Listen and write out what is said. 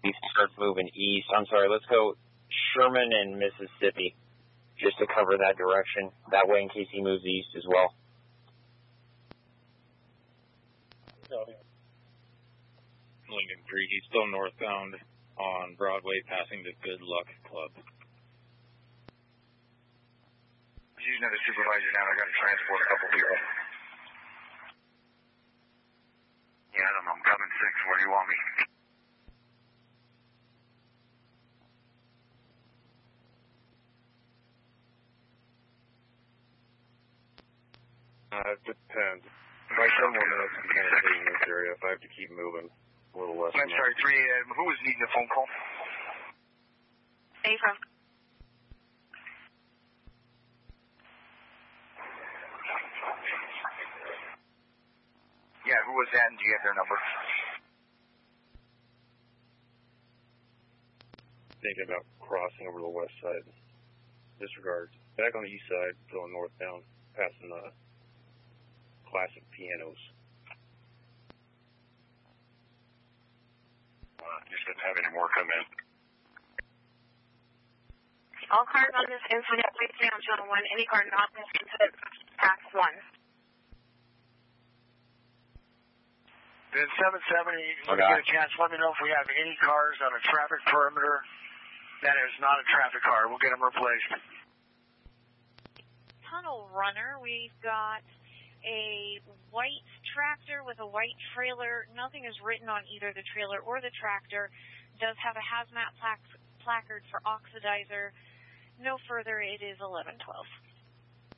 Casey starts moving east. I'm sorry, let's go Sherman and Mississippi, just to cover that direction. That way in case he moves east as well. Lincoln 3, he's still northbound on Broadway, passing the Good Luck Club. Using another supervisor now. I got to transport a couple people. Yeah, I don't know. I'm coming 6. Where do you want me? It depends. If I show more minutes in Kansas City in this area, if I have to keep moving a little less. I'm sorry, 3, who was needing a phone call? Ava. Yeah, who was that, and do you have their number? Thinking about crossing over to the west side. Disregard. Back on the east side, going northbound, passing the Classic Pianos. Just didn't have any more come in. All cars on this incident, please stay on channel 1. Any car not in this incident, pass 1. Then 770, when you get a chance, let me know if we have any cars on a traffic perimeter that is not a traffic car. We'll get them replaced. Tunnel runner, we've got a white tractor with a white trailer. Nothing is written on either the trailer or the tractor. Does have a hazmat placard for oxidizer. No further, it is 1112.